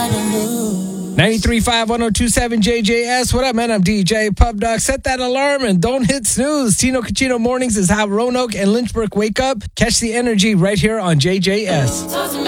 93.5 1027 JJS. What up, man? I'm DJ Pub Dog. Set that alarm and don't hit snooze. Tino Cucino Mornings is how Roanoke and Lynchburg wake up. Catch the energy right here on JJS.